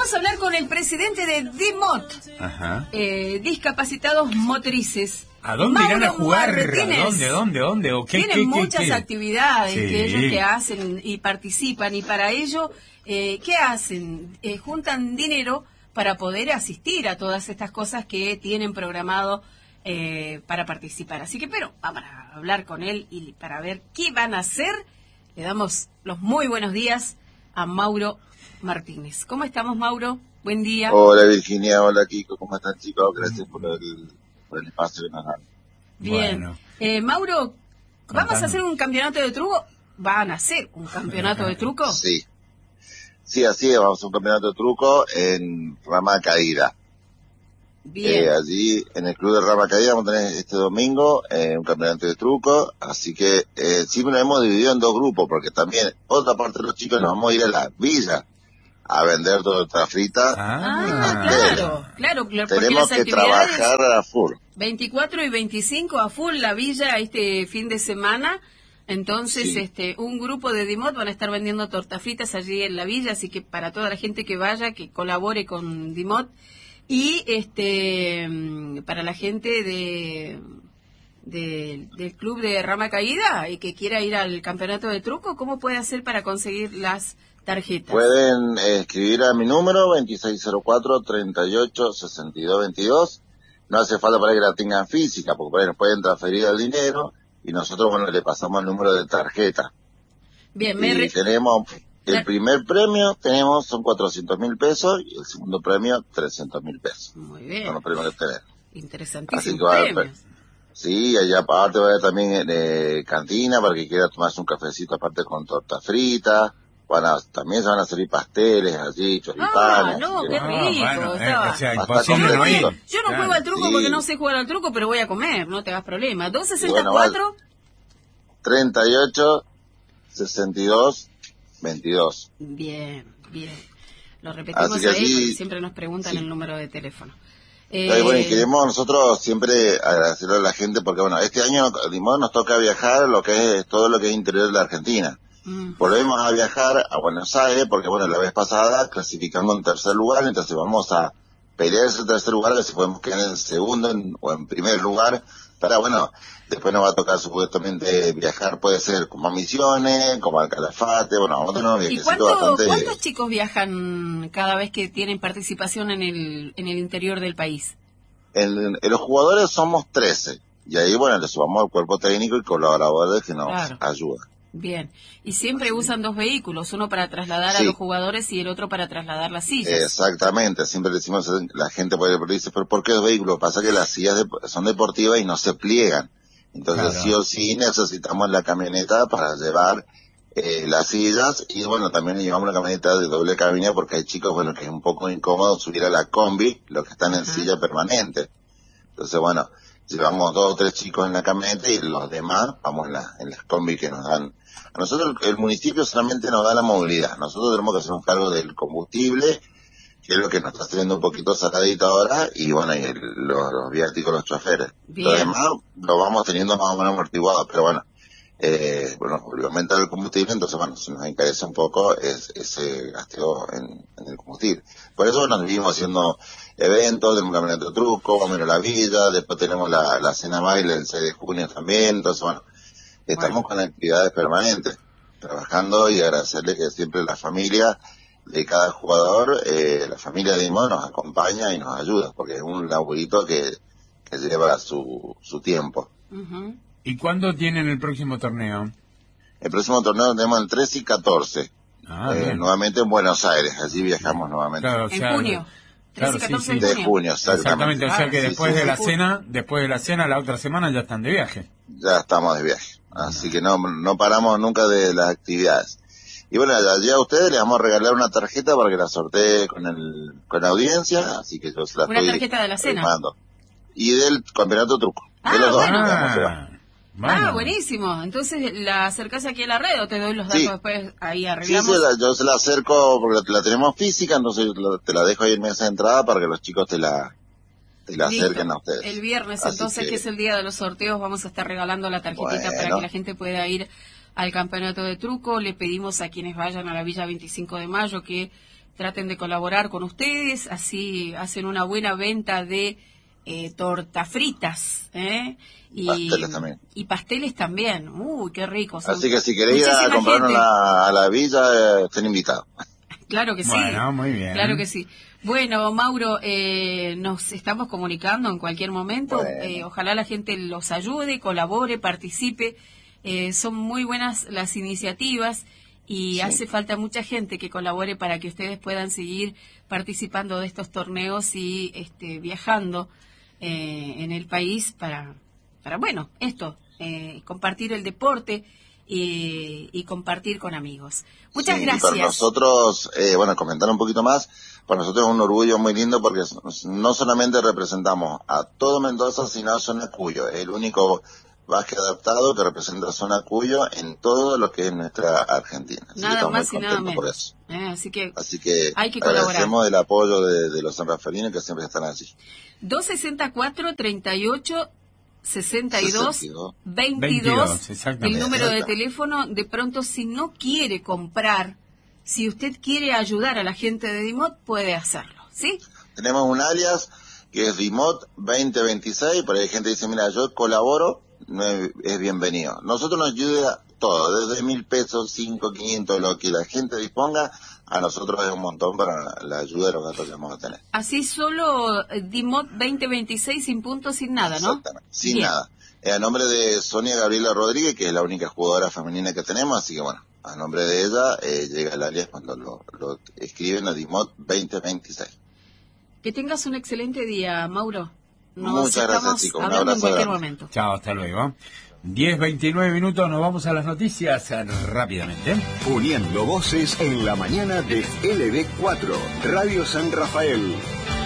Vamos a hablar con el presidente de DIMOT, Discapacitados Motrices. ¿A dónde irán a jugar? ¿Dónde? ¿O qué, tienen muchas actividades que ellos Sí. que hacen y participan, y para ello, ¿qué hacen? Juntan dinero para poder asistir a todas estas cosas que tienen programado para participar. Así que, pero vamos a hablar con él y para ver qué van a hacer. Le damos los muy buenos días a Mauro Martínez. ¿Cómo estamos, Mauro? Buen día. Hola, Virginia. Hola, Kiko. ¿Cómo están, chicos? Gracias por el espacio que nos dan. Bien. Bueno. Mauro, ¿vamos a hacer un campeonato de truco? ¿Van a hacer un campeonato de truco? Sí. Sí, así es. Vamos a un campeonato de truco en Rama Caída. Bien. Allí, en el club de Rama Caída, vamos a tener este domingo un campeonato de truco. Así que siempre nos hemos dividido en dos grupos, porque también otra parte de los chicos nos vamos a ir a la villa a vender torta frita. Claro, porque Tenemos las que actividades trabajar a full. 24 y 25 a full la villa este fin de semana. Entonces, Sí. un grupo de DIMOT van a estar vendiendo tortas fritas allí en la villa, así que para toda la gente que vaya, que colabore con DIMOT, y para la gente del club de Rama Caída y que quiera ir al campeonato de truco, ¿cómo puede hacer para conseguir las tarjetas? Pueden escribir a mi número 2604-386222. No hace falta para que la tengan física, porque por ahí nos pueden transferir el dinero y nosotros, bueno, le pasamos el número de tarjeta. Bien, Y tenemos el primer premio, son 400.000 pesos, y el segundo premio, 300.000 pesos. Muy bien. Son los premios que tenemos. Interesantísimo. Así que va a haber, sí, allá aparte va a haber también cantina para que quiera tomarse un cafecito aparte con torta frita. También se van a servir pasteles allí, choripanes. No, qué rico. O sea, imposible no ir. Yo no juego al truco porque no sé jugar al truco, pero voy a comer, no te hagas problema. 264 38 62 22. Bien. Lo repetimos Así que ahí allí, porque siempre nos preguntan el número de teléfono. Bueno, y queremos nosotros siempre agradecerle a la gente porque, bueno, este año nos toca viajar todo lo que es interior de la Argentina. Volvemos a viajar a Buenos Aires porque, bueno, la vez pasada clasificamos en tercer lugar, entonces vamos a pelear ese tercer lugar, a ver si podemos quedar en segundo o en primer lugar, para, bueno, después nos va a tocar supuestamente viajar, puede ser como a Misiones, como a Calafate, bueno, vamos a tener un ¿Y viajecito bastante... cuántos chicos viajan cada vez que tienen participación en el interior del país? En los jugadores somos 13, y ahí, bueno, le sumamos al cuerpo técnico y colaboradores que nos ayudan. Bien, y siempre usan dos vehículos, uno para trasladar a los jugadores y el otro para trasladar las sillas. Exactamente, siempre decimos, la gente puede decir, pero ¿por qué dos vehículos? Pasa que las sillas son deportivas y no se pliegan, entonces sí o sí necesitamos la camioneta para llevar las sillas, y bueno, también llevamos la camioneta de doble cabina porque hay chicos, bueno, que es un poco incómodo subir a la combi, los que están en silla permanente. Entonces, bueno, llevamos 2 o 3 chicos en la camioneta y los demás vamos en las combi que nos dan. A nosotros el municipio solamente nos da la movilidad. Nosotros tenemos que hacernos cargo del combustible, que es lo que nos está saliendo un poquito saladito ahora, y bueno, y los viáticos, los choferes. Lo demás lo vamos teniendo más o menos amortiguado, pero bueno, aumenta el combustible, entonces bueno, se nos encarece un poco ese gasteo en el combustible. Por eso nos vivimos haciendo eventos, tenemos un campeonato de truco, vamos a ir a la villa, después tenemos la cena baile el 6 de junio también, entonces bueno, estamos con actividades permanentes, trabajando, y agradecerle que siempre la familia de cada jugador, la familia de DIMOT nos acompaña y nos ayuda, porque es un laburito que lleva su tiempo. ¿Y cuándo tienen el próximo torneo? El próximo torneo lo tenemos el 13 y 14. Nuevamente en Buenos Aires, allí viajamos nuevamente. Claro, o sea, en junio. 13 y 14 de junio, exactamente. O sea que después de la cena, la otra semana ya están de viaje. Ya estamos de viaje. Así que no paramos nunca de las actividades. Y bueno, allí a ustedes les vamos a regalar una tarjeta para que la sortee con la audiencia, así que yo se la estoy... Una tarjeta de la cena. Y del campeonato truco. De los dos. Buenísimo. Entonces, ¿la acercás aquí a la red o te doy los datos después? Ahí arreglamos. Sí, yo se la acerco porque la tenemos física, entonces te la dejo ahí en mesa de entrada para que los chicos te la acerquen a ustedes. El viernes, entonces, que es el día de los sorteos, vamos a estar regalando la tarjetita para que la gente pueda ir al campeonato de truco. Le pedimos a quienes vayan a la Villa 25 de Mayo que traten de colaborar con ustedes, así hacen una buena venta de tortas fritas, y pasteles también. Y pasteles también. Uy, qué ricos. Así que si queréis ir a comprar a la Villa, estén invitados. Claro que sí. Bueno, muy bien. Claro que sí. Bueno, Mauro, nos estamos comunicando en cualquier momento. Bueno. Ojalá la gente los ayude, colabore, participe. Son muy buenas las iniciativas y sí. hace falta mucha gente que colabore para que ustedes puedan seguir participando de estos torneos y viajando en el país para bueno, compartir el deporte y compartir con amigos. Muchas gracias. Para nosotros, comentar un poquito más, para nosotros es un orgullo muy lindo porque no solamente representamos a todo Mendoza, sino a Zona Cuyo. Es el único básquet adaptado que representa a Zona Cuyo en todo lo que es nuestra Argentina. Así nada más y nada menos. Por eso. Así que hay que colaborar. Agradecemos el apoyo de los sanrafalinos que siempre están allí. 264-38 62 22, el número de teléfono. De pronto, si no quiere comprar, si usted quiere ayudar a la gente de DIMOT, puede hacerlo, ¿sí? Tenemos un alias que es DIMOT 2026, por ahí hay gente que dice, mira, yo colaboro, no es bienvenido. Nosotros nos ayuda todo, desde 1.000 pesos, 5, 500, lo que la gente disponga, a nosotros es un montón para la ayuda de los gastos que vamos a tener. Así solo DIMOT 2026 sin puntos, sin nada, ¿no? Exactamente, sin nada. A nombre de Sonia Gabriela Rodríguez, que es la única jugadora femenina que tenemos, así que bueno, a nombre de ella llega el alias cuando lo escriben a DIMOT 2026. Que tengas un excelente día, Mauro. Muchas gracias, chicos. Un abrazo en cualquier momento. Chao, hasta luego. 10:29 minutos, nos vamos a las noticias rápidamente. Uniendo voces en la mañana de LB4, Radio San Rafael.